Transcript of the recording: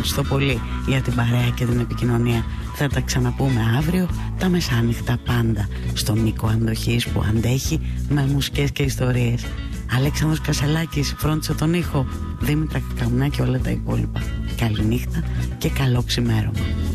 ευχαριστώ πολύ για την παρέα και την επικοινωνία. Θα τα ξαναπούμε αύριο τα μεσάνυχτα, πάντα στον οίκο αντοχής που αντέχει με μουσικές και ιστορίες. Αλέξανδρος Κασελάκης φρόντισε τον ήχο, Δήμητρα Κακαμουνά και όλα τα υπόλοιπα. Καληνύχτα και καλό ξημέρωμα.